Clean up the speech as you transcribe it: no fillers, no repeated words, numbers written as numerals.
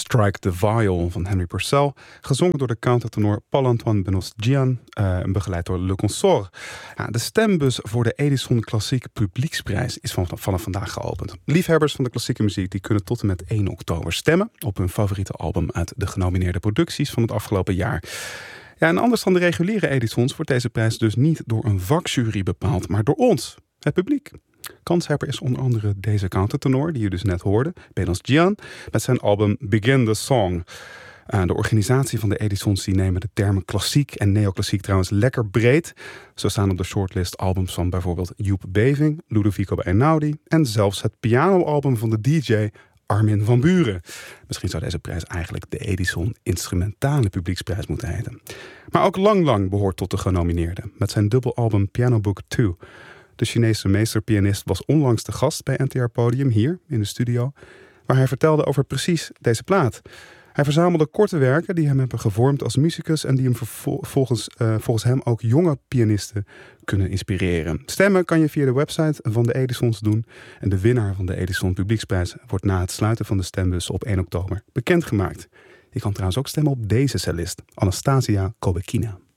Strike the Viol van Henry Purcell, gezongen door de countertenor Paul-Antoine Benos-Gyan en begeleid door Le Consort. Ja, de stembus voor de Edison Klassieke Publieksprijs is vanaf vandaag geopend. Liefhebbers van de klassieke muziek die kunnen tot en met 1 oktober stemmen op hun favoriete album uit de genomineerde producties van het afgelopen jaar. Ja, en anders dan de reguliere Edisons wordt deze prijs dus niet door een vakjury bepaald, maar door ons, het publiek. Kanshebber is onder andere deze countertenor, die je dus net hoorde, Benos-Gyan, met zijn album Begin the Song. De organisatie van de Edisons die nemen de termen klassiek en neoclassiek trouwens lekker breed. Zo staan op de shortlist albums van bijvoorbeeld Joep Beving, Ludovico Einaudi en zelfs het pianoalbum van de DJ Armin van Buuren. Misschien zou deze prijs eigenlijk de Edison Instrumentale Publieksprijs moeten heten. Maar ook Lang Lang behoort tot de genomineerden, met zijn dubbelalbum Piano Book 2. De Chinese meesterpianist was onlangs te gast bij NTR Podium hier in de studio, waar hij vertelde over precies deze plaat. Hij verzamelde korte werken die hem hebben gevormd als muzikus en die hem volgens hem ook jonge pianisten kunnen inspireren. Stemmen kan je via de website van de Edisons doen en de winnaar van de Edison Publieksprijs wordt na het sluiten van de stembus op 1 oktober bekendgemaakt. Je kan trouwens ook stemmen op deze cellist, Anastasia Kobekina.